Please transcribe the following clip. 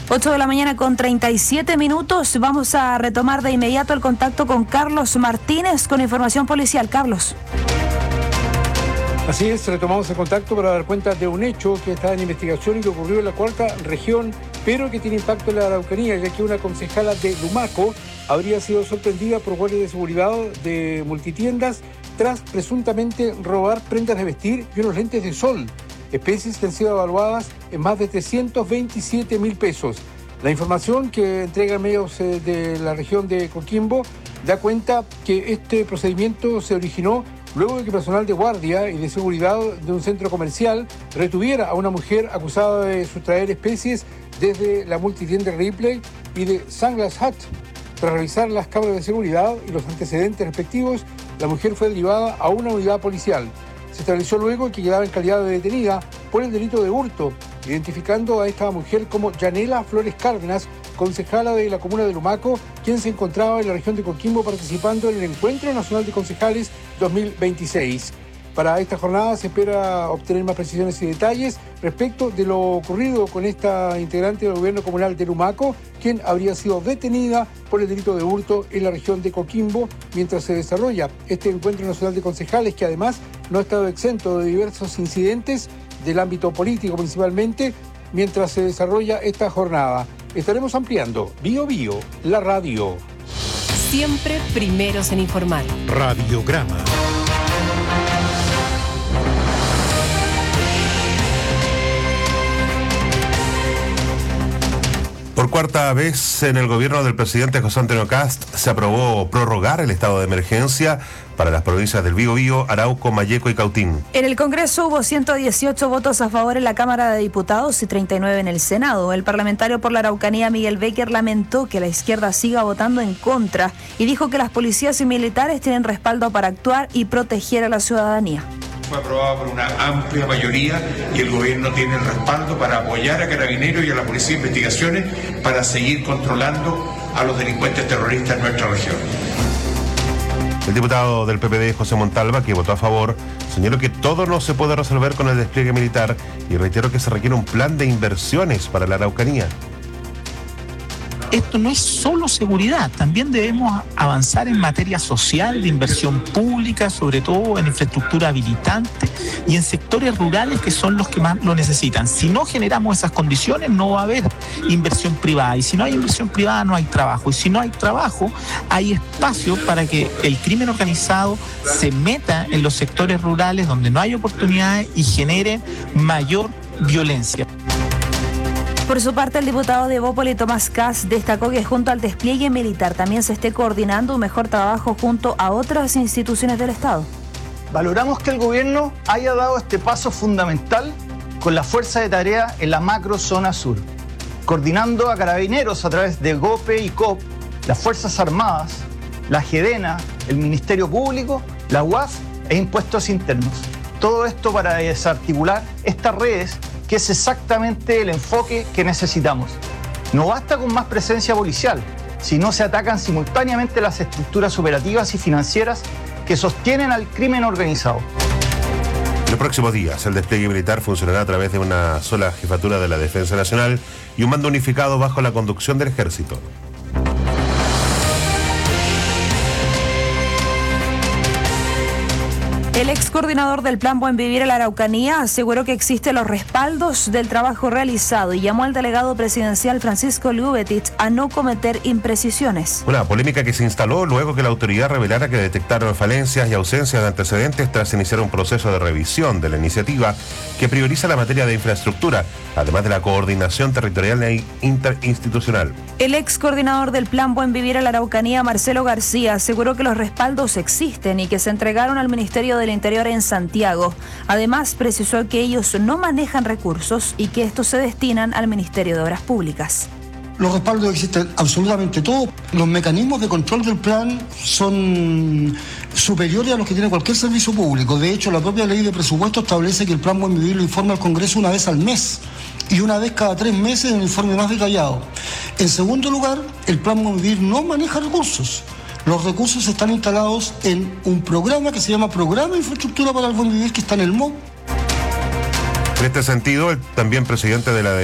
8 de la mañana con 37 minutos. Vamos a retomar de inmediato el contacto con Carlos Martínez con información policial. Carlos. Así es, retomamos el contacto para dar cuenta de un hecho que está en investigación y que ocurrió en la cuarta región, pero que tiene impacto en la Araucanía, ya que una concejala de Lumaco habría sido sorprendida por guardias de seguridad de multitiendas tras presuntamente robar prendas de vestir y unos lentes de sol, especies que han sido evaluadas en más de 327.000 pesos. La información que entregan medios de la región de Coquimbo da cuenta que este procedimiento se originó luego de que personal de guardia y de seguridad de un centro comercial retuviera a una mujer acusada de sustraer especies desde la multitienda Ripley y de Sunglass Hut. Tras revisar las cámaras de seguridad y los antecedentes respectivos, la mujer fue derivada a una unidad policial. Se estableció luego que quedaba en calidad de detenida por el delito de hurto, identificando a esta mujer como Yanela Flores Cárdenas, concejala de la comuna de Lumaco, quien se encontraba en la región de Coquimbo participando en el Encuentro Nacional de Concejales 2026. Para esta jornada se espera obtener más precisiones y detalles respecto de lo ocurrido con esta integrante del gobierno comunal de Lumaco, quien habría sido detenida por el delito de hurto en la región de Coquimbo mientras se desarrolla este Encuentro Nacional de Concejales, que además no ha estado exento de diversos incidentes del ámbito político principalmente mientras se desarrolla esta jornada. Estaremos ampliando Bio Bio, la radio. Siempre primeros en informar. Radiograma. Por cuarta vez en el gobierno del presidente José Antonio Kast se aprobó prorrogar el estado de emergencia para las provincias del Biobío, Arauco, Malleco y Cautín. En el Congreso hubo 118 votos a favor en la Cámara de Diputados y 39 en el Senado. El parlamentario por la Araucanía, Miguel Becker, lamentó que la izquierda siga votando en contra y dijo que las policías y militares tienen respaldo para actuar y proteger a la ciudadanía. Fue aprobado por una amplia mayoría y el gobierno tiene el respaldo para apoyar a Carabineros y a la Policía de Investigaciones para seguir controlando a los delincuentes terroristas en nuestra región. El diputado del PPD, José Montalva, que votó a favor, señaló que todo no se puede resolver con el despliegue militar y reiteró que se requiere un plan de inversiones para la Araucanía. Esto no es solo seguridad, también debemos avanzar en materia social, de inversión pública, sobre todo en infraestructura habilitante y en sectores rurales que son los que más lo necesitan. Si no generamos esas condiciones, no va a haber inversión privada, y si no hay inversión privada no hay trabajo, y si no hay trabajo hay espacio para que el crimen organizado se meta en los sectores rurales donde no hay oportunidades y genere mayor violencia. Por su parte, el diputado de Bópoli, Tomás Kass, destacó que junto al despliegue militar también se esté coordinando un mejor trabajo junto a otras instituciones del Estado. Valoramos que el gobierno haya dado este paso fundamental con la fuerza de tarea en la macro zona sur, coordinando a Carabineros a través de GOPE y COP, las Fuerzas Armadas, la GEDENA, el Ministerio Público, la UAF e Impuestos Internos. Todo esto para desarticular estas redes, que es exactamente el enfoque que necesitamos. No basta con más presencia policial, si no se atacan simultáneamente las estructuras operativas y financieras que sostienen al crimen organizado. En los próximos días, el despliegue militar funcionará a través de una sola jefatura de la Defensa Nacional y un mando unificado bajo la conducción del Ejército. El ex coordinador del Plan Buen Vivir en la Araucanía aseguró que existen los respaldos del trabajo realizado y llamó al delegado presidencial Francisco Llubetich a no cometer imprecisiones. Una polémica que se instaló luego que la autoridad revelara que detectaron falencias y ausencias de antecedentes tras iniciar un proceso de revisión de la iniciativa que prioriza la materia de infraestructura, además de la coordinación territorial e interinstitucional. El ex coordinador del Plan Buen Vivir en la Araucanía, Marcelo García, aseguró que los respaldos existen y que se entregaron al Ministerio del Interior en Santiago. Además, precisó que ellos no manejan recursos y que estos se destinan al Ministerio de Obras Públicas. Los respaldos existen absolutamente todos. Los mecanismos de control del plan son superiores a los que tiene cualquier servicio público. De hecho, la propia ley de presupuesto establece que el Plan Buen Vivir lo informa al Congreso una vez al mes y una vez cada 3 meses en un informe más detallado. En segundo lugar, el Plan Buen Vivir no maneja recursos. Los recursos están instalados en un programa que se llama Programa de Infraestructura para el Buen Vivir, que está en el MOB. En este sentido, el también presidente de la